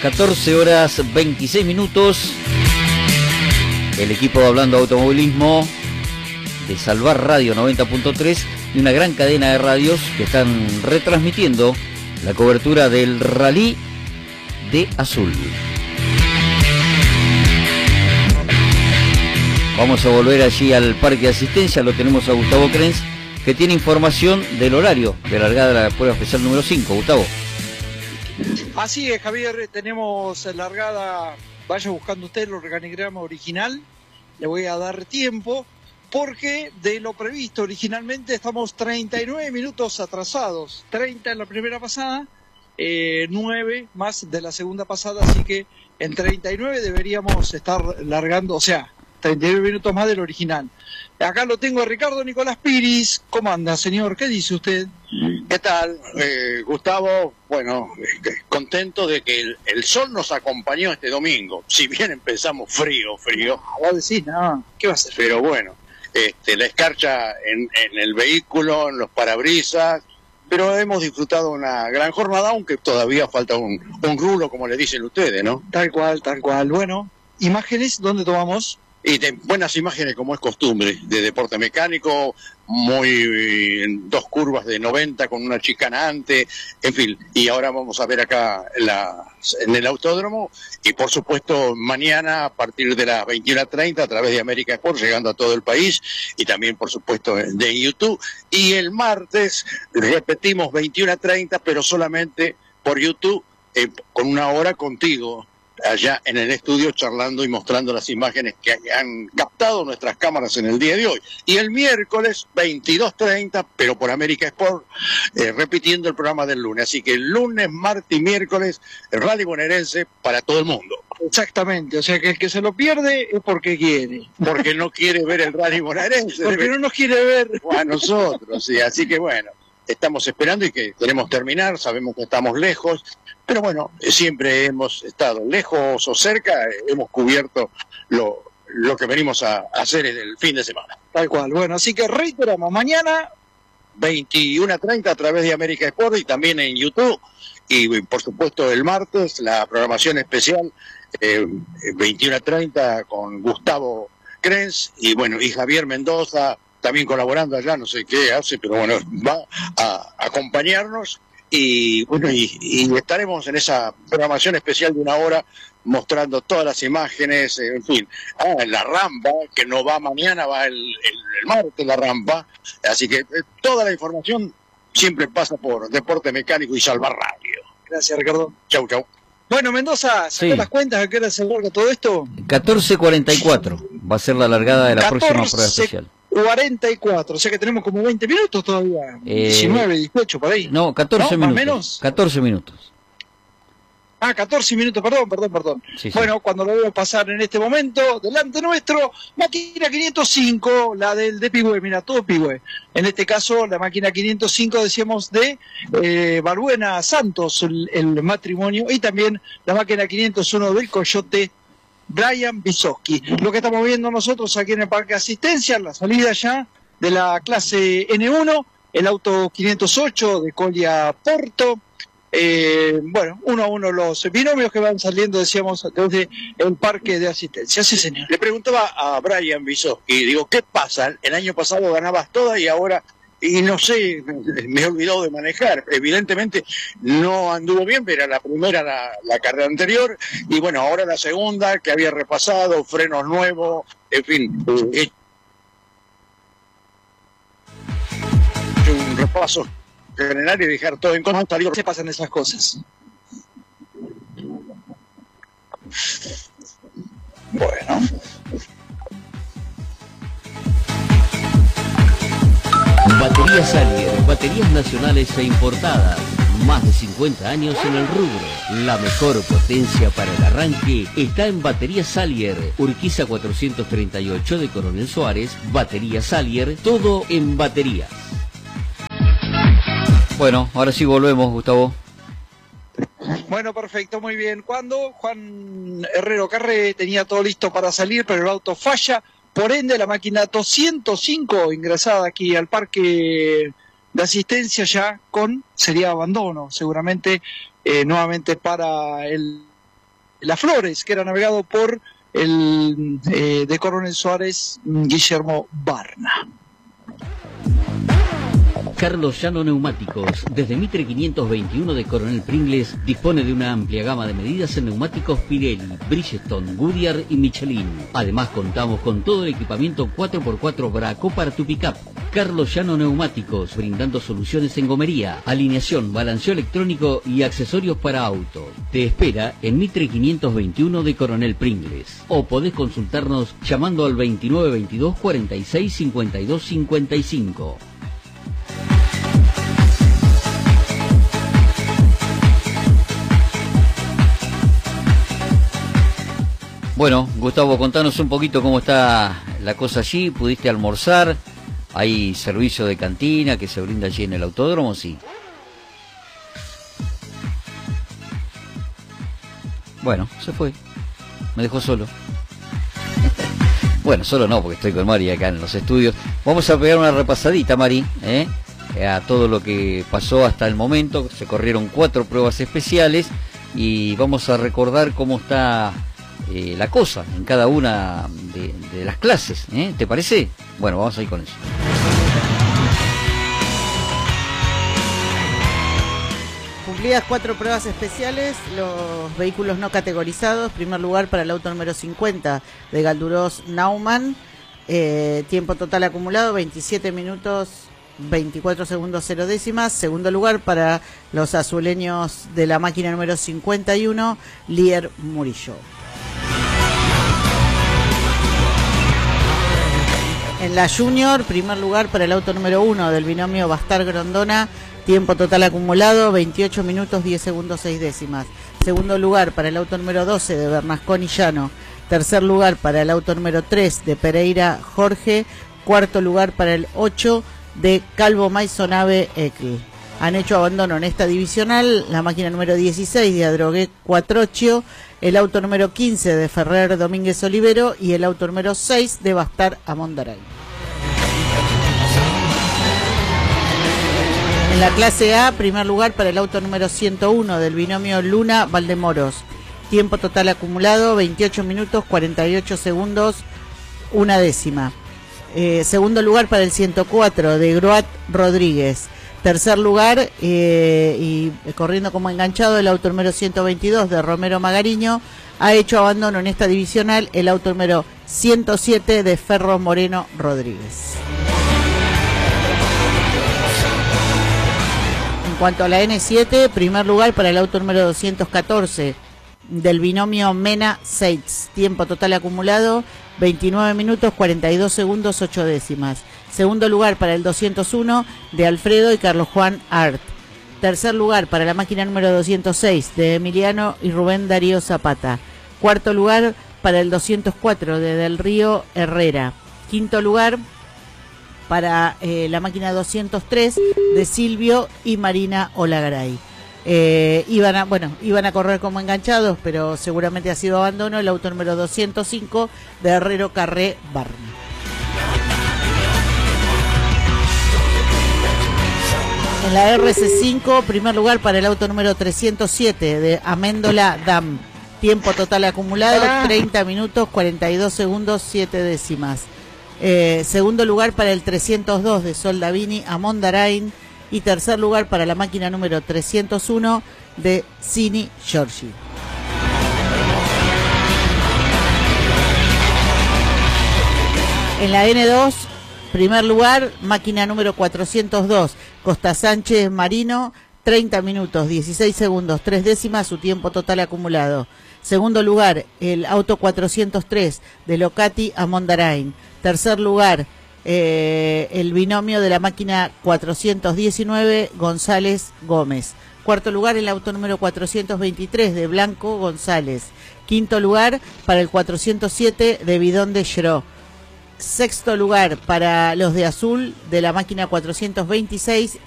14 horas 26 minutos. El equipo de Hablando de Automovilismo de Salvar Radio 90.3 y una gran cadena de radios que están retransmitiendo la cobertura del Rally de Azul. Vamos a volver allí al parque de asistencia, lo tenemos a Gustavo Krenz, que tiene información del horario de largada de la prueba especial número 5. Gustavo. Así es, Javier, tenemos largada, vaya buscando usted el organigrama original, le voy a dar tiempo, porque de lo previsto originalmente estamos 39 minutos atrasados, 30 en la primera pasada, 9 más de la segunda pasada, así que en 39 deberíamos estar largando, o sea, 39 minutos más del original. Acá lo tengo a Ricardo Nicolás Piris. ¿Cómo anda, señor? ¿Qué dice usted? ¿Qué tal, Gustavo? Bueno, contento de que el sol nos acompañó este domingo. Si bien empezamos frío. Vos decís, no, ¿qué va a ser? Pero bueno, la escarcha en el vehículo, en los parabrisas, pero hemos disfrutado una gran jornada, aunque todavía falta un rulo, como le dicen ustedes, ¿no? Tal cual. Bueno, imágenes, ¿dónde tomamos? Y buenas imágenes, como es costumbre, de deporte mecánico, muy en 2 curvas de 90 con una chicana antes, en fin. Y ahora vamos a ver acá en el autódromo, y por supuesto mañana a partir de las 21:30 a través de América Sport, llegando a todo el país, y también por supuesto de YouTube. Y el martes repetimos 21:30, pero solamente por YouTube, con 1 hora contigo, allá en el estudio, charlando y mostrando las imágenes que han captado nuestras cámaras en el día de hoy. Y el miércoles 22:30, pero por América Sport, repitiendo el programa del lunes. Así que el lunes, martes y miércoles, el Rally Bonaerense para todo el mundo. Exactamente, o sea que el que se lo pierde es porque quiere. Porque no quiere ver el Rally Bonaerense. Porque no nos quiere ver. A nosotros, sí. Así que bueno, estamos esperando y que queremos terminar, sabemos que estamos lejos, pero bueno, siempre hemos estado lejos o cerca, hemos cubierto lo que venimos a hacer en el fin de semana. Tal cual, bueno, así que reiteramos, mañana 21:30 a través de América Sport y también en YouTube, y por supuesto el martes la programación especial 21:30 con Gustavo Krenz y bueno, y Javier Mendoza también colaborando allá, no sé qué hace, pero bueno, va a acompañarnos. Y bueno, y estaremos en esa programación especial de 1 hora mostrando todas las imágenes, en fin. La rampa, que no va mañana, va el martes la rampa. Así que toda la información siempre pasa por Deporte Mecánico y Salvar Radio. Gracias, Ricardo. Chau. Bueno, Mendoza, ¿sacó las cuentas a qué hora se larga todo esto? 14:44 va a ser la largada de la próxima prueba especial. 44, o sea que tenemos como 20 minutos todavía, 19, 18, por ahí. No, 14 ¿No? minutos. ¿Más o menos? 14 minutos. 14 minutos, perdón. Sí. Bueno, cuando lo vemos pasar en este momento, delante nuestro, máquina 505, la del de Pigüe, mira, todo Pigüe. En este caso, la máquina 505, decíamos, de Balbuena Santos, el matrimonio, y también la máquina 501 del Coyote, Brian Bisoski. Lo que estamos viendo nosotros aquí en el Parque de Asistencia, la salida ya de la clase N1, el auto 508 de Colia Porto. Bueno, 1 a 1 los binomios que van saliendo, decíamos, desde el Parque de Asistencia. Sí, señor. Le preguntaba a Brian Bisoski, digo, ¿qué pasa? El año pasado ganabas todas y ahora... Y no sé, me he olvidado de manejar. Evidentemente no anduvo bien, pero era la primera, la carrera anterior. Y bueno, ahora la segunda, que había repasado, frenos nuevos, en fin. Un repaso general y dejar todo en contra. Se pasan esas cosas. Bueno. Baterías Salier, baterías nacionales e importadas. Más de 50 años en el rubro. La mejor potencia para el arranque está en Baterías Salier. Urquiza 438 de Coronel Suárez. Baterías Salier, todo en baterías. Bueno, ahora sí volvemos, Gustavo. Bueno, perfecto, muy bien. Cuando Juan Herrero Carré tenía todo listo para salir, pero el auto falla. Por ende, la máquina 205 ingresada aquí al Parque de Asistencia ya sería abandono, seguramente, nuevamente para el Las Flores, que era navegado por el de Coronel Suárez, Guillermo Barna. Carlos Llano Neumáticos, desde Mitre 521 de Coronel Pringles, dispone de una amplia gama de medidas en neumáticos Pirelli, Bridgestone, Goodyear y Michelin. Además contamos con todo el equipamiento 4x4 Braco para tu pickup. Carlos Llano Neumáticos, brindando soluciones en gomería, alineación, balanceo electrónico y accesorios para auto. Te espera en Mitre 521 de Coronel Pringles. O podés consultarnos llamando al 2922 46 52 55. Bueno, Gustavo, contanos un poquito cómo está la cosa allí. ¿Pudiste almorzar? ¿Hay servicio de cantina que se brinda allí en el autódromo? Sí. Bueno, se fue. Me dejó solo. Bueno, solo no, porque estoy con Mari acá en los estudios. Vamos a pegar una repasadita, Mari, a todo lo que pasó hasta el momento. Se corrieron 4 pruebas especiales y vamos a recordar cómo está la cosa en cada una de las clases, ¿te parece? Bueno, vamos a ir con eso. Cumplidas 4 pruebas especiales, los vehículos no categorizados. Primer lugar para el auto número 50 de Galdurós Naumann, tiempo total acumulado 27 minutos 24 segundos 0 décimas. Segundo lugar para los azuleños de la máquina número 51, Lier Murillo. En la Junior, primer lugar para el auto número 1 del binomio Bastar Grondona, tiempo total acumulado 28 minutos 10 segundos 6 décimas. Segundo lugar para el auto número 12 de Bernasconi Llano. Tercer lugar para el auto número 3 de Pereira Jorge. Cuarto lugar para el 8 de Calvo Maisonave Eckl. Han hecho abandono en esta divisional la máquina número 16 de Adrogué Cuatrocchio, el auto número 15 de Ferrer Domínguez Olivero y el auto número 6 de Bastar Amondaray. En la clase A, primer lugar para el auto número 101 del binomio Luna Valdemoros. Tiempo total acumulado 28 minutos 48 segundos 1 décima. Segundo lugar para el 104 de Groat Rodríguez. Tercer lugar y corriendo como enganchado el auto número 122 de Romero Magariño. Ha hecho abandono en esta divisional el auto número 107 de Ferro Moreno Rodríguez. En cuanto a la N7, primer lugar para el auto número 214 del binomio Mena Seitz. Tiempo total acumulado 29 minutos 42 segundos 8 décimas. Segundo lugar para el 201 de Alfredo y Carlos Juan Art. Tercer lugar para la máquina número 206 de Emiliano y Rubén Darío Zapata. Cuarto lugar para el 204 de Del Río Herrera. Quinto lugar para la máquina 203 de Silvio y Marina Olagaray. Iban a correr como enganchados, pero seguramente ha sido abandono el auto número 205 de Herrero Carré Barna. En la RC5, primer lugar para el auto número 307 de Améndola Dam. Tiempo total acumulado 30 minutos 42 segundos 7 décimas. Segundo lugar para el 302 de Soldavini Amondarain. Y tercer lugar para la máquina número 301 de Cini Giorgi. En la N2, primer lugar, máquina número 402, Costa Sánchez Marino, 30 minutos, 16 segundos, 3 décimas, su tiempo total acumulado. Segundo lugar, el auto 403 de Locati Amondarain. Tercer lugar, el binomio de la máquina 419 González Gómez. Cuarto lugar el auto número 423 de Blanco González. Quinto lugar para el 407 de Bidón de Xeró. Sexto lugar para los de azul de la máquina 426